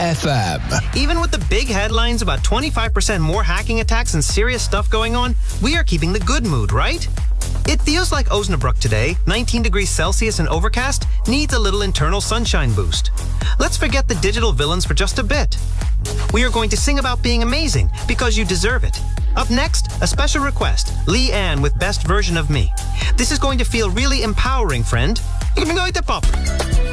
FM. Even with the big headlines about 25% more hacking attacks and serious stuff going on, we are keeping the good mood, right? It feels like Osnabrück today, 19 degrees Celsius and overcast, needs a little internal sunshine boost. Let's forget the digital villains for just a bit. We are going to sing about being amazing because you deserve it. Up next, a special request, Lee Ann with Best Version of Me. This is going to feel really empowering, friend. You're going to pop.